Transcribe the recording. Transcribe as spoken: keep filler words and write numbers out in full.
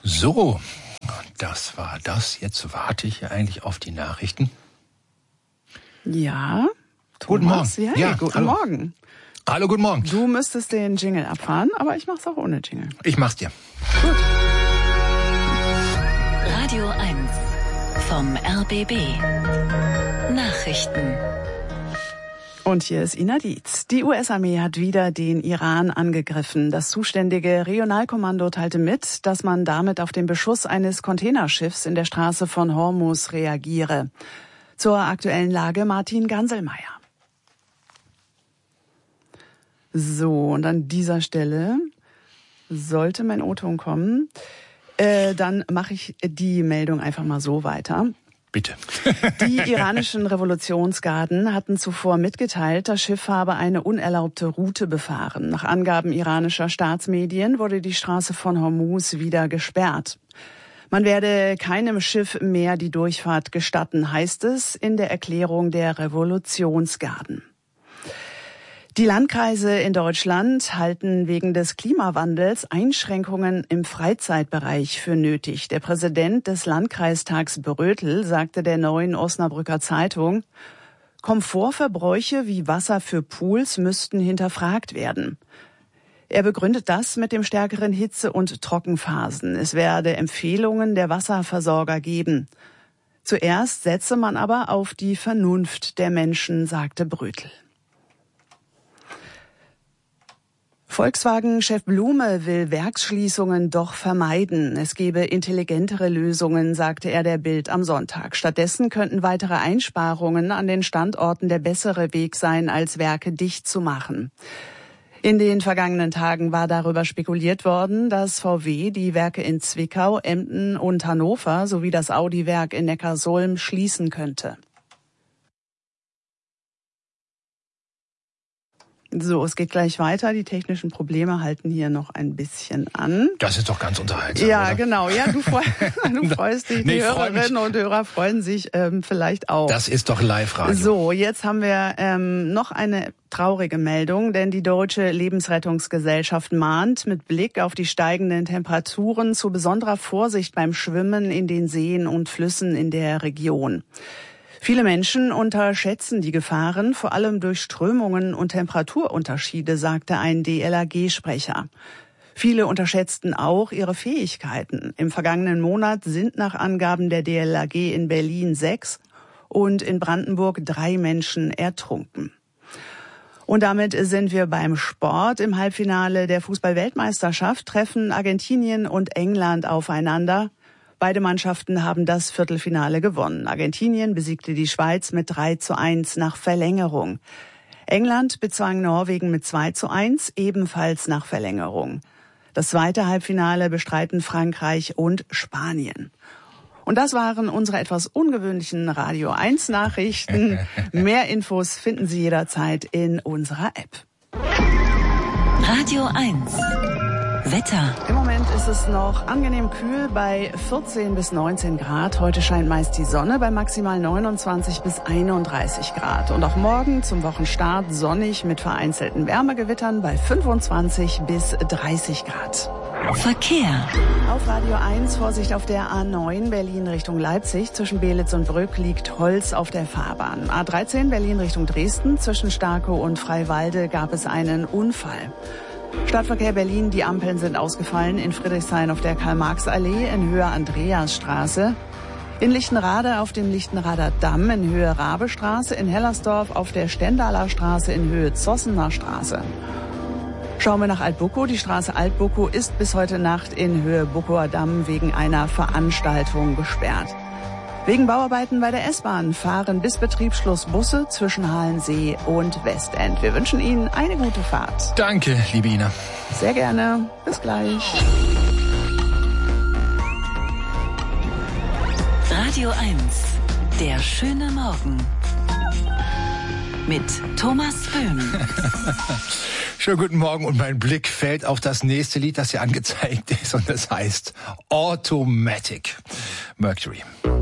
So, das war das. Jetzt warte ich eigentlich auf die Nachrichten. Ja, Thomas, guten Morgen. Ja, Ja, guten hallo. Morgen. Hallo, guten Morgen. Du müsstest den Jingle abfahren, aber ich mach's auch ohne Jingle. Ich mach's dir. Gut. Radio eins vom R B B. Nachrichten. Und hier ist Ina Dietz. Die U S-Armee hat wieder den Iran angegriffen. Das zuständige Regionalkommando teilte mit, dass man damit auf den Beschuss eines Containerschiffs in der Straße von Hormuz reagiere. Zur aktuellen Lage Martin Ganselmeier. So, und an dieser Stelle sollte mein O-Ton kommen. Äh, dann mache ich die Meldung einfach mal so weiter. Bitte. Die iranischen Revolutionsgarden hatten zuvor mitgeteilt, das Schiff habe eine unerlaubte Route befahren. Nach Angaben iranischer Staatsmedien wurde die Straße von Hormuz wieder gesperrt. Man werde keinem Schiff mehr die Durchfahrt gestatten, heißt es in der Erklärung der Revolutionsgarden. Die Landkreise in Deutschland halten wegen des Klimawandels Einschränkungen im Freizeitbereich für nötig. Der Präsident des Landkreistags Brötel sagte der Neuen Osnabrücker Zeitung, Komfortverbräuche wie Wasser für Pools müssten hinterfragt werden. Er begründet das mit dem stärkeren Hitze- und Trockenphasen. Es werde Empfehlungen der Wasserversorger geben. Zuerst setze man aber auf die Vernunft der Menschen, sagte Brötel. Volkswagen-Chef Blume will Werksschließungen doch vermeiden. Es gebe intelligentere Lösungen, sagte er der Bild am Sonntag. Stattdessen könnten weitere Einsparungen an den Standorten der bessere Weg sein, als Werke dicht zu machen. In den vergangenen Tagen war darüber spekuliert worden, dass V W die Werke in Zwickau, Emden und Hannover sowie das Audi-Werk in Neckarsulm schließen könnte. So, es geht gleich weiter. Die technischen Probleme halten hier noch ein bisschen an. Das ist doch ganz unterhaltsam. Ja, oder? Genau. Ja, du, freu, du freust dich. Nee, die freu Hörerinnen mich. und Hörer freuen sich ähm, vielleicht auch. Das ist doch Live-Radio. So, jetzt haben wir ähm, noch eine traurige Meldung, denn die Deutsche Lebensrettungsgesellschaft mahnt mit Blick auf die steigenden Temperaturen zu besonderer Vorsicht beim Schwimmen in den Seen und Flüssen in der Region. Viele Menschen unterschätzen die Gefahren, vor allem durch Strömungen und Temperaturunterschiede, sagte ein D L R G-Sprecher. Viele unterschätzten auch ihre Fähigkeiten. Im vergangenen Monat sind nach Angaben der D L R G in Berlin sechs und in Brandenburg drei Menschen ertrunken. Und damit sind wir beim Sport. Im Halbfinale der Fußball-Weltmeisterschaft treffen Argentinien und England aufeinander. Beide Mannschaften haben das Viertelfinale gewonnen. Argentinien besiegte die Schweiz mit drei zu eins nach Verlängerung. England bezwang Norwegen mit zwei zu eins, ebenfalls nach Verlängerung. Das zweite Halbfinale bestreiten Frankreich und Spanien. Und das waren unsere etwas ungewöhnlichen Radio eins Nachrichten. Mehr Infos finden Sie jederzeit in unserer App. Radio eins. Wetter. Im Moment ist es noch angenehm kühl bei vierzehn bis neunzehn Grad. Heute scheint meist die Sonne bei maximal neunundzwanzig bis einunddreißig Grad. Und auch morgen zum Wochenstart sonnig mit vereinzelten Wärmegewittern bei fünfundzwanzig bis dreißig Grad. Verkehr. Auf Radio eins Vorsicht auf der A neun Berlin Richtung Leipzig. Zwischen Belitz und Brück liegt Holz auf der Fahrbahn. A dreizehn Berlin Richtung Dresden. Zwischen Starkow und Freiwalde gab es einen Unfall. Stadtverkehr Berlin, die Ampeln sind ausgefallen in Friedrichshain auf der Karl-Marx-Allee in Höhe Andreasstraße, in Lichtenrade auf dem Lichtenrader Damm in Höhe Rabestraße, in Hellersdorf auf der Stendaler Straße in Höhe Zossener Straße. Schauen wir nach Altbuckow. Die Straße Altbuckow ist bis heute Nacht in Höhe Buckower Damm wegen einer Veranstaltung gesperrt. Wegen Bauarbeiten bei der S-Bahn fahren bis Betriebsschluss Busse zwischen Halensee und Westend. Wir wünschen Ihnen eine gute Fahrt. Danke, liebe Ina. Sehr gerne. Bis gleich. Radio eins. Der schöne Morgen. Mit Thomas Böhm. Schönen guten Morgen und mein Blick fällt auf das nächste Lied, das hier angezeigt ist und das heißt Automatic. Mercury.